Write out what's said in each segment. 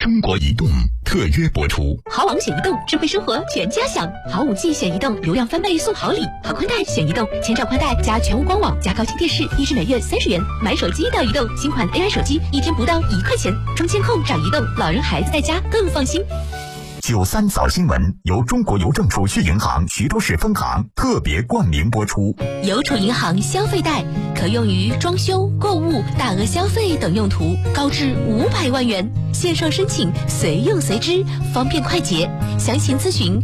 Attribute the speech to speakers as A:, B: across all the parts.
A: 中国移动特约播出。
B: 好网选移动，智慧生活全家享。好5G选移动，流量翻倍送好礼。好宽带选移动，千兆宽带加全屋光网加高清电视，1支每月30元。买手机到移动，新款 AI 手机1天不到1块钱。中监控找移动，老人孩子在家更放心。
A: 93早新闻由中国邮政储蓄银行徐州市分行特别冠名播出。
B: 邮储银行消费贷可用于装修、购物、大额消费等用途，高至500万元。线上申请，随用随支，方便快捷。详情咨询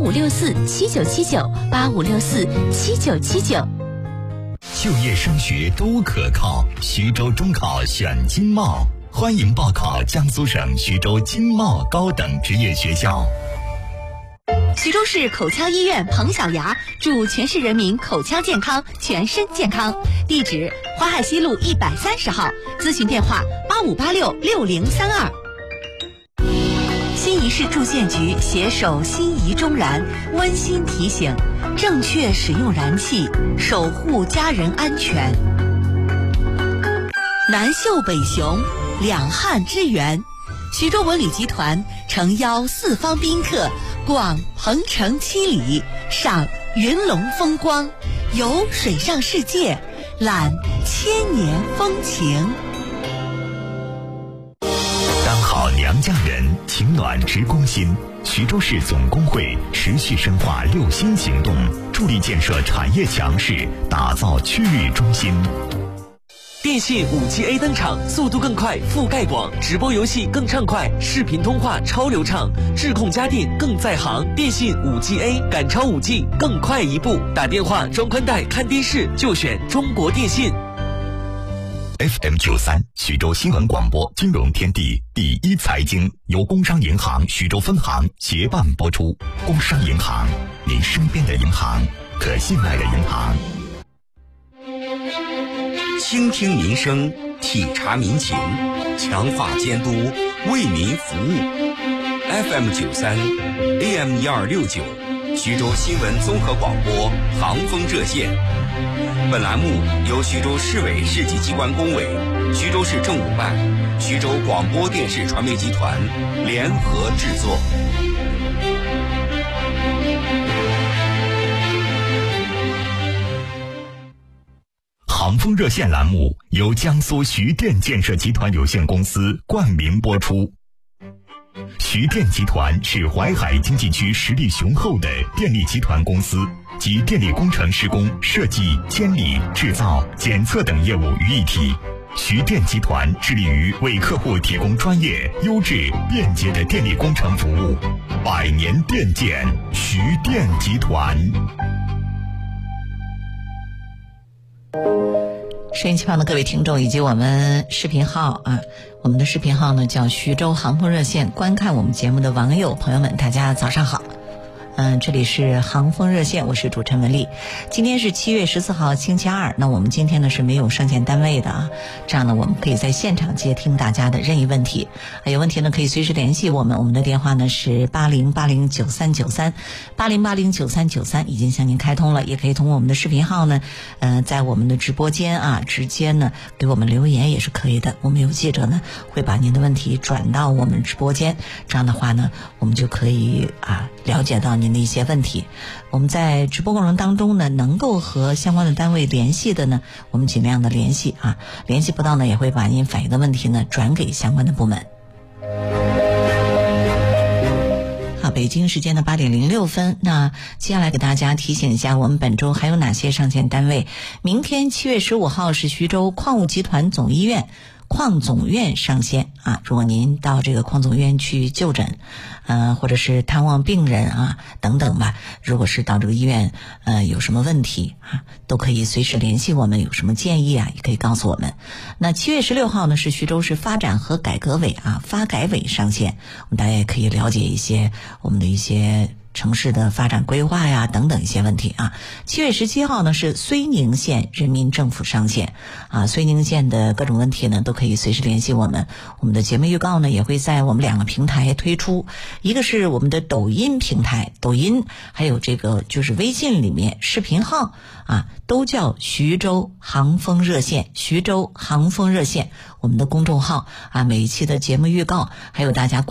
B: 8564797564，85647979。
A: 就业升学都可靠，徐州中考选经贸。欢迎报考江苏省徐州经贸高等职业学校。
B: 徐州市口腔医院彭小牙祝全市人民口腔健康，全身健康。地址：淮海西路130号，咨询电话85866032。新沂市住建局携手新沂中燃温馨提醒：正确使用燃气，守护家人安全。南秀北雄，两汉之源。徐州文旅集团诚邀四方宾客逛鹏城七里，赏云龙风光，游水上世界，览千年风情。
A: 当好娘家人，情暖直攻心。徐州市总工会持续深化6新行动，助力建设产业强势，打造区域中心。
C: 电信5G A 登场，速度更快，覆盖广，直播游戏更畅快，视频通话超流畅，智控家电更在行。电信5G A 赶超5G，更快一步。打电话、装宽带、看电视就选中国电信。
A: FM93徐州新闻广播金融天地第一财经由工商银行徐州分行协办播出。工商银行，您身边的银行，可信赖的银行。
D: 倾听民生，体察民情，强化监督，为民服务。FM93 AM1269徐州新闻综合广播航风热线。本栏目由徐州市委市级机关工委、徐州市政务办、徐州广播电视传媒集团联合制作。
A: 航风热线栏目由江苏徐电建设集团有限公司冠名播出。徐电集团是淮海经济区实力雄厚的电力集团公司，集电力工程施工、设计、监理、制造、检测等业务于一体。徐电集团致力于为客户提供专业、优质、便捷的电力工程服务。100年电建，徐电集团。
E: 收音机旁的各位听众以及我们视频号我们的视频号呢叫徐州航风热线，观看我们节目的网友朋友们，大家早上好。这里是航风热线，我是主持人文丽。今天是7月14号星期二，那我们今天呢是没有上线单位的这样呢我们可以在现场接听大家的任意问题，有问题呢可以随时联系我们，我们的电话呢是80809393 80809393，已经向您开通了，也可以通过我们的视频号呢在我们的直播间直接呢给我们留言也是可以的，我们有记者呢会把您的问题转到我们直播间，这样的话呢我们就可以了解到您的一些问题。我们在直播过程当中呢，能够和相关的单位联系的呢，我们尽量的联系联系不到呢，也会把您反映的问题呢转给相关的部门。好，北京时间的8点06分，那接下来给大家提醒一下，我们本周还有哪些上线单位。明天7月15号是徐州矿物集团总医院矿总院上线如果您到这个矿总院去就诊或者是探望病人等等吧，如果是到这个医院有什么问题都可以随时联系我们，有什么建议也可以告诉我们。那7月16号呢是徐州市发展和改革委发改委上线，我们大家也可以了解一些我们的一些城市的发展规划呀等等一些问题7月17号呢是睢宁县人民政府上线睢宁县的各种问题呢都可以随时联系我们。我们的节目预告呢也会在我们2个平台推出，一个是我们的抖音平台，抖音还有这个就是微信里面视频号都叫徐州航风热线，徐州航风热线，我们的公众号每一期的节目预告还有大家